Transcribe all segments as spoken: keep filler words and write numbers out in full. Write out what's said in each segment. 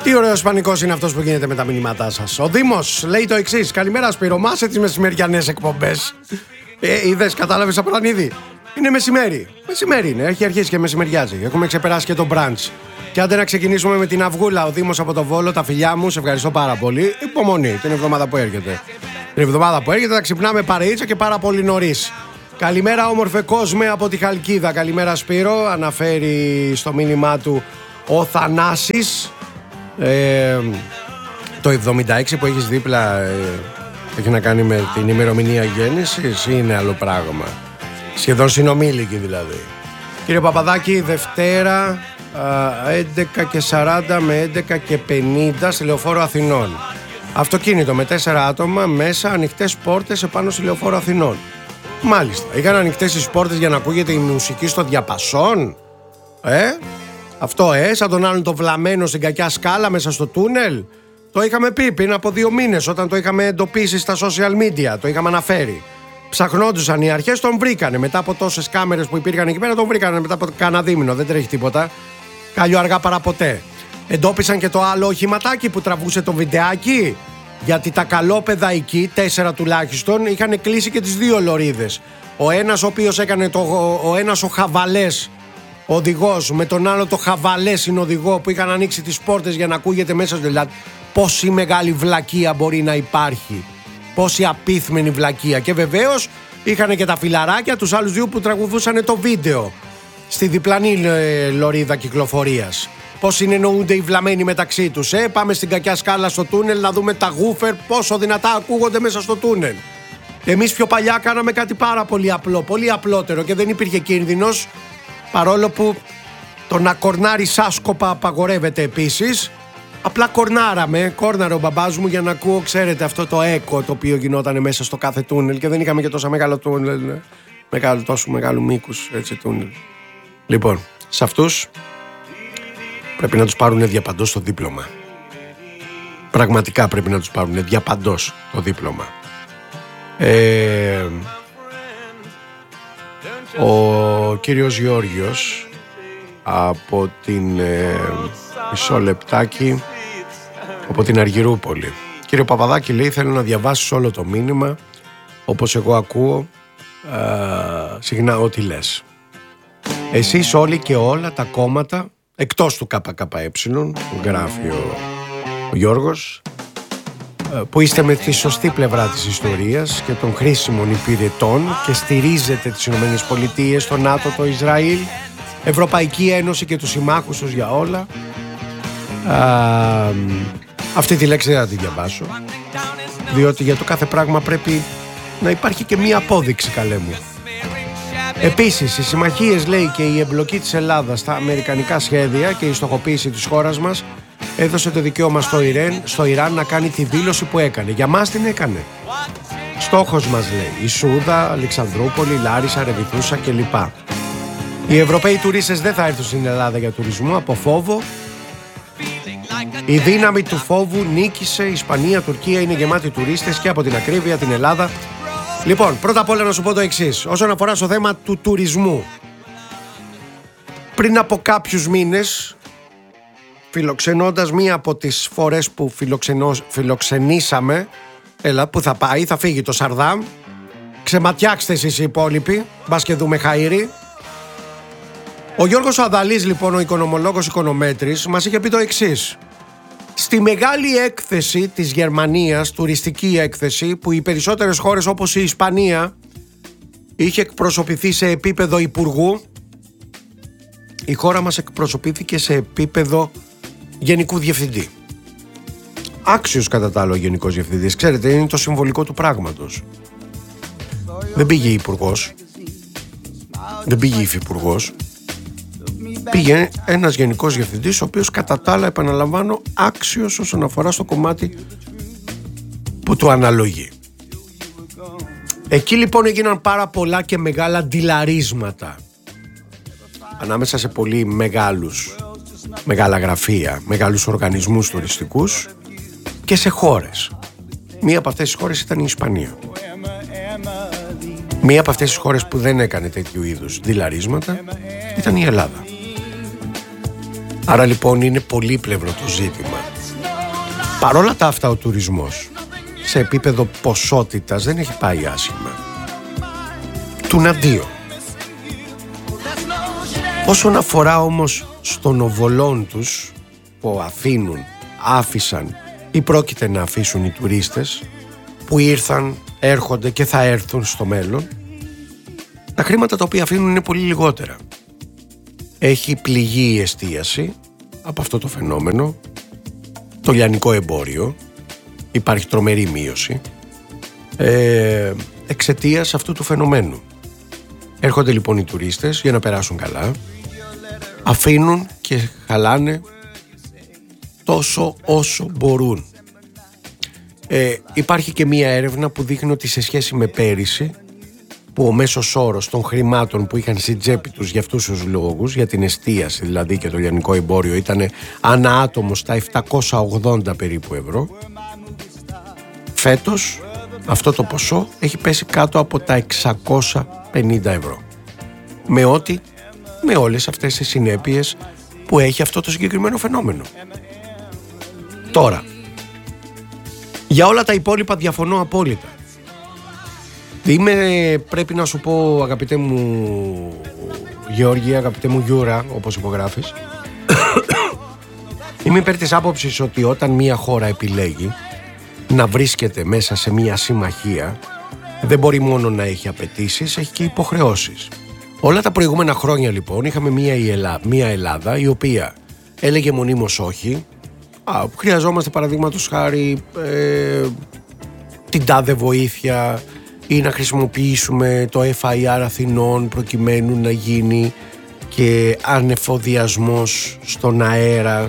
Τι ωραίος πανικός είναι αυτός που γίνεται με τα μηνύματά σας. Ο Δήμος λέει το εξής. Καλημέρα Σπύρο, μάσε τις μεσημεριανές εκπομπές. Ε, είδες, κατάλαβες από τον ήδη. Είναι μεσημέρι. Μεσημέρι είναι, έχει αρχίσει και μεσημεριάζει. Έχουμε ξεπεράσει και το brunch. Και άντε να ξεκινήσουμε με την Αυγούλα. Ο Δήμος από το Βόλο, τα φιλιά μου, σε ευχαριστώ πάρα πολύ. Υπομονή την εβδομάδα που έρχεται. Την εβδομάδα που έρχεται θα ξυπνάμε παρεΐτσα και πάρα πολύ νωρίς. Καλημέρα όμορφε κόσμε από τη Χαλκίδα. Καλημέρα Σπύρο, αναφέρει στο μήνυμά του ο Θανάσης. Ε, το εβδομήντα έξι που έχεις δίπλα ε, έχει να κάνει με την ημερομηνία γέννησης ή είναι άλλο πράγμα? Σχεδόν συνομήλικη δηλαδή. Κύριε Παπαδάκη, Δευτέρα έντεκα και σαράντα με έντεκα και πενήντα στη Λεωφόρο Αθηνών. Αυτοκίνητο με τέσσερα άτομα μέσα, ανοιχτές πόρτες επάνω στη Λεωφόρο Αθηνών. Μάλιστα, είχαν ανοιχτές τις πόρτες για να ακούγεται η μουσική στο διαπασόν. Ε, αυτό ε, σαν τον άλλον το βλαμμένο στην κακιά σκάλα μέσα στο τούνελ. Το είχαμε πει πριν από δύο μήνες όταν το είχαμε εντοπίσει στα social media, το είχαμε αναφέρει. Ψαχνόντουσαν οι αρχές, τον βρήκανε. Μετά από τόσες κάμερες που υπήρχαν εκεί πέρα, τον βρήκανε μετά από κάνα δίμηνο. Δεν τρέχει τίποτα. Κάλλιο αργά παρά ποτέ. Εντόπισαν και το άλλο οχηματάκι που τραβούσε το βιντεάκι. Γιατί τα καλόπεδα εκεί, τέσσερα τουλάχιστον, είχαν κλείσει και τις δύο λωρίδες. Ο ένας ο οποίος έκανε το. Ο, ο ένας ο χαβαλές οδηγός με τον άλλο το χαβαλές συνοδηγό που είχαν ανοίξει τις πόρτες για να ακούγεται μέσα στο. Δηλαδή, πόση μεγάλη βλακεία μπορεί να υπάρχει. Πόση απίθμενη βλακεία. Και βεβαίως είχαν και τα φιλαράκια, τους άλλους δύο που τραγουδούσαν το βίντεο στη διπλανή ε, λωρίδα κυκλοφορίας. Πώς συνεννοούνται οι βλαμμένοι μεταξύ τους. Ε? Πάμε στην κακιά σκάλα στο τούνελ να δούμε τα γούφερ πόσο δυνατά ακούγονται μέσα στο τούνελ. Εμείς πιο παλιά κάναμε κάτι πάρα πολύ απλό, πολύ απλότερο και δεν υπήρχε κίνδυνος, παρόλο που το να κορνάρεις άσκοπα απαγορεύεται επίσης. Απλά κορνάραμε, κόρναρε ο μπαμπάς μου για να ακούω, ξέρετε, αυτό το έκο το οποίο γινόταν μέσα στο κάθε τούνελ και δεν είχαμε και τόσα μεγάλο τούνελ, μεγάλο, τόσο μεγάλου μήκους έτσι τούνελ. Λοιπόν, σε αυτούς πρέπει να τους πάρουν διαπαντός το δίπλωμα. Πραγματικά πρέπει να τους πάρουν διαπαντός το δίπλωμα. Ε, ο κύριος Γεώργιος από την ε, μισό λεπτάκι από την Αργυρούπολη. Κύριε Παπαδάκη, λέει, θέλω να διαβάσεις όλο το μήνυμα όπως εγώ ακούω ε, συχνά ό,τι λες. Εσείς όλοι και όλα τα κόμματα εκτός του ΚΚΕ, γράφει ο, ο Γιώργος, που είστε με τη σωστή πλευρά της ιστορίας και των χρήσιμων υπηρετών και στηρίζετε τις ΗΠΑ, το ΝΑΤΟ, το Ισραήλ, Ευρωπαϊκή Ένωση και τους συμμάχους τους για όλα. Α, αυτή τη λέξη δεν θα τη διαβάσω, διότι για το κάθε πράγμα πρέπει να υπάρχει και μία απόδειξη, καλέ μου. Επίσης, οι συμμαχίες, λέει, και η εμπλοκή της Ελλάδας στα αμερικανικά σχέδια και η στοχοποίηση της χώρας μας έδωσε το δικαίωμα στο Ιράν, στο Ιράν να κάνει τη δήλωση που έκανε. Για μας την έκανε. Στόχος μας, λέει, η Σούδα, Αλεξανδρούπολη, Λάρισα, Ρεβιθούσα κλπ. Οι Ευρωπαίοι τουρίστες δεν θα έρθουν στην Ελλάδα για τουρισμό από φόβο. Η δύναμη του φόβου νίκησε. Η Ισπανία, Τουρκία είναι γεμάτη τουρίστες και από την ακρίβεια την Ελλάδα. Λοιπόν, πρώτα απ' όλα να σου πω το εξής. Όσον αφορά στο θέμα του τουρισμού, πριν από κάποιους μήνες, φιλοξενώντας μία από τις φορές που φιλοξενήσαμε, έλα, που θα πάει, θα φύγει το Σαρδάμ, ξεματιάξτε εσείς οι υπόλοιποι, μπας και δούμε χαΐρι. Ο Γιώργος Αδαλής, λοιπόν, ο οικονομολόγος οικονομέτρης, μας είχε πει το εξής. Στη μεγάλη έκθεση της Γερμανίας, τουριστική έκθεση, που οι περισσότερες χώρες όπως η Ισπανία είχε εκπροσωπηθεί σε επίπεδο υπουργού, η χώρα μας εκπροσωπήθηκε σε επίπεδο γενικού διευθυντή. Άξιος κατά τα άλλο γενικός διευθυντής, ξέρετε, είναι το συμβολικό του πράγματος. Δεν πήγε υπουργός, δεν πήγε υφυπουργός, πήγε ένας γενικός διευθυντής, ο οποίος κατά τα άλλα, επαναλαμβάνω, άξιος όσον αφορά στο κομμάτι που του αναλογεί. Εκεί λοιπόν έγιναν πάρα πολλά και μεγάλα ντυλαρίσματα ανάμεσα σε πολύ μεγάλους, μεγάλα γραφεία, μεγάλους οργανισμούς τουριστικούς και σε χώρες. Μία από αυτές τις χώρες ήταν η Ισπανία. Μία από αυτές τις χώρες που δεν έκανε τέτοιου είδους ντυλαρίσματα ήταν η Ελλάδα. Άρα λοιπόν είναι πολύπλευρο το ζήτημα. Παρόλα τα αυτά ο τουρισμός σε επίπεδο ποσότητας δεν έχει πάει άσχημα. Τουναντίο. Όσον αφορά όμως στον οβολόν τους που αφήνουν, άφησαν ή πρόκειται να αφήσουν οι τουρίστες που ήρθαν, έρχονται και θα έρθουν στο μέλλον, τα χρήματα τα οποία αφήνουν είναι πολύ λιγότερα. Έχει πληγεί η εστίαση από αυτό το φαινόμενο, το λιανικό εμπόριο, υπάρχει τρομερή μείωση ε, εξαιτίας αυτού του φαινομένου. Έρχονται λοιπόν οι τουρίστες για να περάσουν καλά, αφήνουν και χαλάνε τόσο όσο μπορούν. Ε, υπάρχει και μία έρευνα που δείχνει ότι σε σχέση με πέρυσι, που ο μέσος όρος των χρημάτων που είχαν στην τσέπη τους για αυτούς τους λόγους, για την εστίαση δηλαδή και το λιανικό εμπόριο, ήταν ανά άτομο στα επτακόσια ογδόντα περίπου ευρώ. Φέτος αυτό το ποσό έχει πέσει κάτω από τα εξακόσια πενήντα ευρώ. Με ό,τι, με όλες αυτές τις συνέπειες που έχει αυτό το συγκεκριμένο φαινόμενο. Τώρα, για όλα τα υπόλοιπα διαφωνώ απόλυτα. Είμαι, πρέπει να σου πω, αγαπητέ μου Γεώργη, αγαπητέ μου Γιούρα, όπως υπογράφεις, είμαι υπέρ της άποψης ότι όταν μια χώρα επιλέγει να βρίσκεται μέσα σε μια συμμαχία, δεν μπορεί μόνο να έχει απαιτήσεις, έχει και υποχρεώσεις. Όλα τα προηγούμενα χρόνια λοιπόν είχαμε μια, Ελλάδα, μια Ελλάδα η οποία έλεγε μονίμως όχι. Α, χρειαζόμαστε παραδείγματος χάρη ε, την τάδε βοήθεια ή να χρησιμοποιήσουμε το εφ άι αρ Αθηνών προκειμένου να γίνει και ανεφοδιασμός στον αέρα,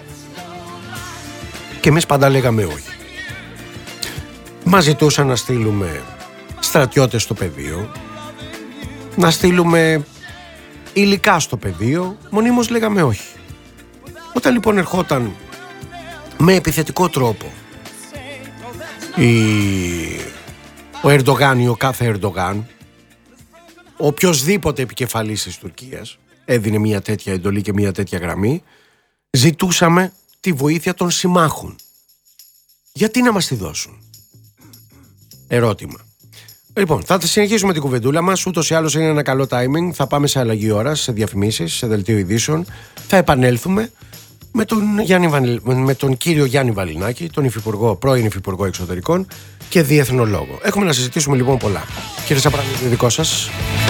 και εμείς πάντα λέγαμε όχι. Μας ζητούσαν να στείλουμε στρατιώτες στο πεδίο, να στείλουμε υλικά στο πεδίο, μονίμως λέγαμε όχι. Όταν λοιπόν ερχόταν με επιθετικό τρόπο η... ο Ερντογάν ή ο κάθε Ερντογάν, ο οποιοσδήποτε επικεφαλής της Τουρκίας έδινε μια τέτοια εντολή και μια τέτοια γραμμή, ζητούσαμε τη βοήθεια των συμμάχων. Γιατί να μας τη δώσουν? Ερώτημα. Λοιπόν, θα συνεχίσουμε την κουβεντούλα μας. Ούτως ή άλλως είναι ένα καλό timing. Θα πάμε σε αλλαγή ώρας, σε διαφημίσεις, σε δελτίο ειδήσεων. Θα επανέλθουμε με τον, Γιάννη, με τον κύριο Γιάννη Βαλινάκη, τον υφυπουργό, πρώην υφυπουργό εξωτερικών και διεθνολόγο. Έχουμε να συζητήσουμε λοιπόν πολλά. Κύριε Σαπρανίδη, δικό σας.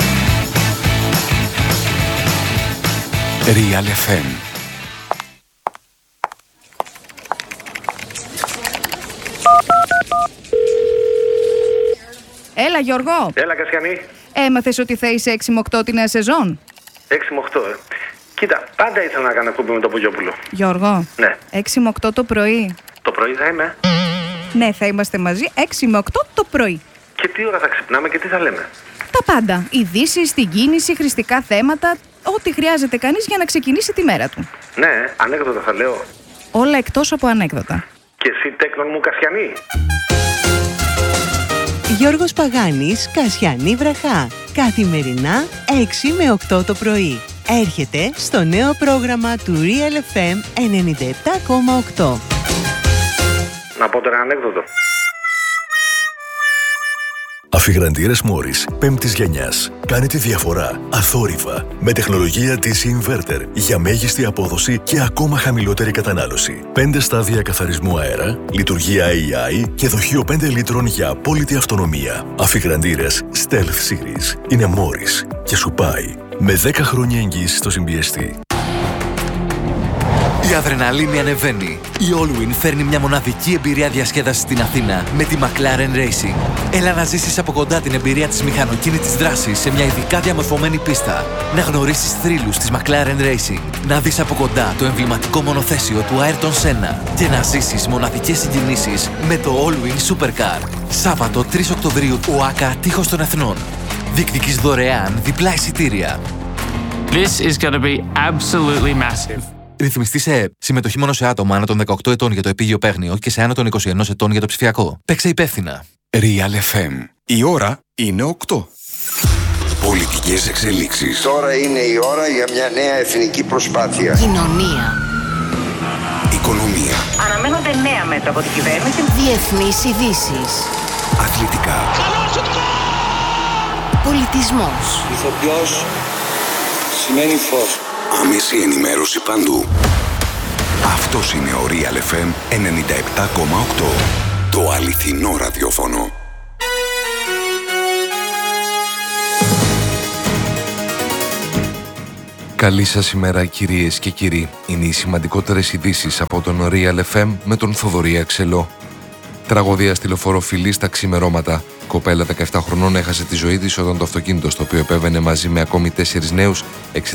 Real εφ εμ. Έλα Γιώργο. Έλα Κασιανή. Έμαθες ότι θα είσαι έξι με οκτώ τη νέα σεζόν? έξι με οκτώ, ε. Κοίτα, πάντα ήθελα να κάνω εκπομπή με τον Πογιόπουλο. Γιώργο. Ναι. έξι με οκτώ το πρωί. Το πρωί θα είμαι. Ναι, θα είμαστε μαζί έξι με οκτώ το πρωί. Και τι ώρα θα ξυπνάμε και τι θα λέμε? Τα πάντα. Ειδήσεις, την κίνηση, χρηστικά θέματα, ό,τι χρειάζεται κανείς για να ξεκινήσει τη μέρα του. Ναι, ανέκδοτα θα λέω. Όλα εκτός από ανέκδοτα. Και εσύ τέκνον μου Κασιανή. Γιώργος Παγάνης, Κασιανή Βραχά. Καθημερινά έξι με οκτώ το πρωί. Έρχεται στο νέο πρόγραμμα του Real εφ εμ ενενήντα επτά κόμμα οκτώ. Να πω τώρα ανέκδοτο. Αφιγραντήρες Μόρις πέμπτης γενιάς. Κάνε τη διαφορά αθόρυβα με τεχνολογία ντι σι Inverter για μέγιστη απόδοση και ακόμα χαμηλότερη κατανάλωση. πέντε στάδια καθαρισμού αέρα, λειτουργία έι άι και δοχείο πέντε λίτρων για απόλυτη αυτονομία. Αφιγραντήρες Stealth Series είναι Μόρις και σου πάει με δέκα χρόνια εγγύηση στο συμπιεστή. Η αδρεναλίνη ανεβαίνει. Η Allwyn φέρνει μια μοναδική εμπειρία διασκέδασης στην Αθήνα με τη McLaren Racing. Έλα να ζήσεις από κοντά την εμπειρία της μηχανοκίνητης δράσης σε μια ειδικά διαμορφωμένη πίστα. Να γνωρίσεις θρύλους της McLaren Racing. Να δεις από κοντά το εμβληματικό μονοθέσιο του Ayrton Senna. Και να ζήσεις μοναδικές συγκινήσεις με το Allwyn Supercar. Σάββατο τρεις Οκτωβρίου, ΟΑΚΑ Τείχος των Εθνών. Διεκδικείς δωρεάν διπλά εισιτήρια. This is going to be absolutely massive. Ρυθμιστή σε ΕΕΠ. Συμμετοχή μόνο σε άτομα άνω των δεκαοκτώ ετών για το επίγειο παίγνιο και σε άνω των είκοσι ένα ετών για το ψηφιακό. Παίξε υπεύθυνα. Real εφ εμ. Η ώρα είναι οκτώ. Πολιτικές εξελίξεις. Τώρα είναι η ώρα για μια νέα εθνική προσπάθεια. Κοινωνία. Οικονομία. Αναμένονται νέα μέτρα από την κυβέρνηση. Διεθνείς ειδήσεις. Αθλητικά. Πολιτισμός. Ηθοποιός σημαίνει φως. Άμεση ενημέρωση παντού. Αυτός είναι ο Real εφ εμ ενενήντα επτά κόμμα οκτώ. Το αληθινό ραδιόφωνο. Καλή σας ημέρα κυρίες και κύριοι. Είναι οι σημαντικότερες ειδήσεις από τον Real εφ εμ με τον Θοδωρή Αξελό. Τραγωδία στη λεωφόρο Φιλή στα ξημερώματα. Κοπέλα δεκαεπτά χρονών έχασε τη ζωή της όταν το αυτοκίνητο στο οποίο επέβαινε μαζί με ακόμη τέσσερις νέους